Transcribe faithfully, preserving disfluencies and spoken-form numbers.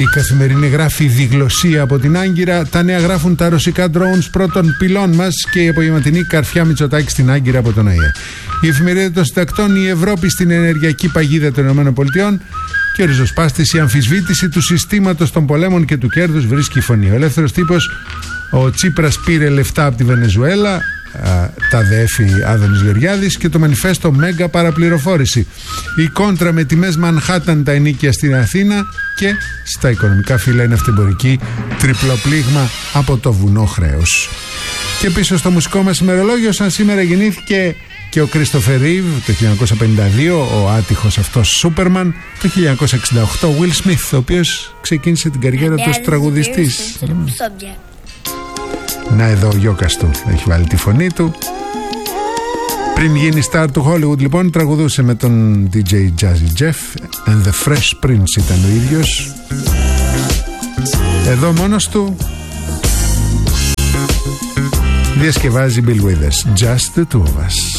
Η Καθημερινή γράφει διγλωσία από την Άγκυρα. Τα νέα γράφουν τα ρωσικά drones πρώτων πυλών μας και η απογευματινή καρφιά Μητσοτάκη στην Άγκυρα από τον ΟΗΕ. Η εφημερίδα των συντακτών, η Ευρώπη στην ενεργειακή παγίδα των ΗΠΑ και ο ριζοσπάστης, η αμφισβήτηση του συστήματος των πολέμων και του κέρδους βρίσκει φωνή. Ο ελεύθερος τύπος, ο Τσίπρας πήρε λεφτά από τη Βενεζουέλα. Τα ΔΕΦΗ Άδωνης Γεωργιάδης και το μανιφέστο Μέγα Παραπληροφόρηση. Η κόντρα με τιμές Μανχάταν τα ενίκια στην Αθήνα και στα οικονομικά φύλλα είναι αυτεμπορική τριπλοπλήγμα από το βουνό χρέους. Και πίσω στο μουσικό μας ημερολόγιο, σαν σήμερα γεννήθηκε και ο Κρίστοφερ Ρίβ το χίλια εννιακόσια πενήντα δύο, ο άτυχος αυτός Σούπερμαν, το χίλια εννιακόσια εξήντα οκτώ ο Will Smith, ο οποίος ξεκίνησε την καριέρα του ως τραγουδιστής. Να εδώ ο Γιώκας του έχει βάλει τη φωνή του. Πριν γίνει star του Hollywood λοιπόν, τραγουδούσε με τον ντι τζέι Jazzy Jeff and the Fresh Prince ήταν ο ίδιος. Εδώ μόνος του διασκευάζει Bill Withers, Just the Two of Us.